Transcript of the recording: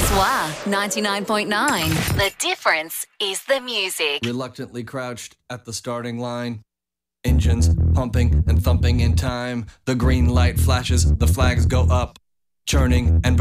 Swa 99.9. The difference is the music. Reluctantly crouched at the starting line. Engines pumping and thumping in time. The green light flashes, the flags go up. Churning and